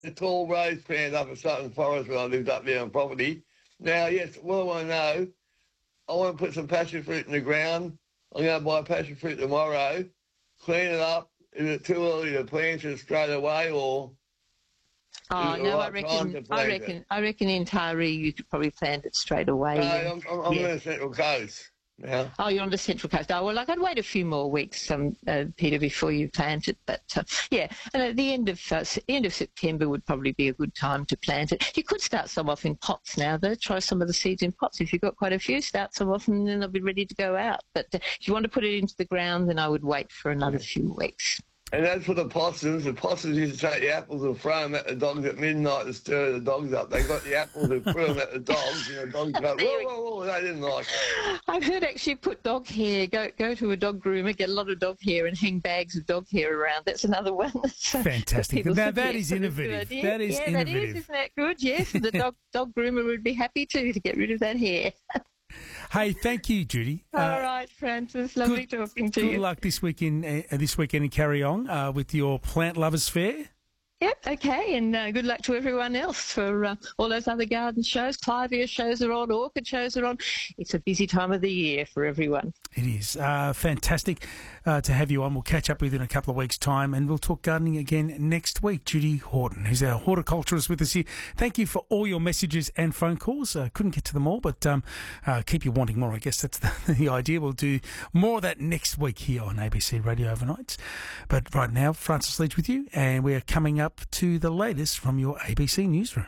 a tall rose plant up at Sutton Forest when I lived up there on property. Now, yes, what I want to know, I want to put some passion fruit in the ground. I'm going to buy passion fruit tomorrow, clean it up. Is it too early to plant it straight away, or Oh no, I reckon in Taree you could probably plant it straight away. I'm on the Central Coast now. Oh, you're on the Central Coast. Oh well, I'd wait a few more weeks, Peter, before you plant it. But and at the end of September would probably be a good time to plant it. You could start some off in pots now, though. Try some of the seeds in pots. If you've got quite a few, start some off, and then they'll be ready to go out. But if you want to put it into the ground, then I would wait for another few weeks. And as for the possums used to take the apples and throw them at the dogs at midnight to stir the dogs up. They got the apples and threw them at the dogs, and the dogs go, whoa, whoa, whoa, they didn't like it. I've heard actually put dog hair, go to a dog groomer, get a lot of dog hair and hang bags of dog hair around. That's another one. Fantastic. Now, that is innovative. That is innovative. That is, isn't that good? Yes, the dog groomer would be happy to get rid of that hair. Hey, thank you, Judy. All right, Francis. Lovely talking to you. Good luck this weekend in Carryong with your Plant Lovers Fair. Yep, okay, and good luck to everyone else for all those other garden shows. Clivia shows are on, orchid shows are on. It's a busy time of the year for everyone. It is. Fantastic to have you on. We'll catch up with you in a couple of weeks' time, and we'll talk gardening again next week. Judy Horton, who's our horticulturist with us here. Thank you for all your messages and phone calls. Couldn't get to them all, but keep you wanting more. I guess that's the idea. We'll do more of that next week here on ABC Radio Overnights. But right now, Francis Leach with you, and we're coming up to the latest from your ABC newsroom.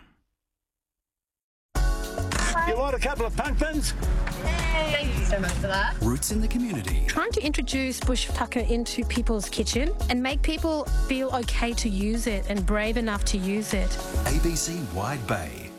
You want a couple of pumpkins? Thank you so much for that. Roots in the community. Trying to introduce bush tucker into people's kitchen and make people feel okay to use it and brave enough to use it. ABC Wide Bay.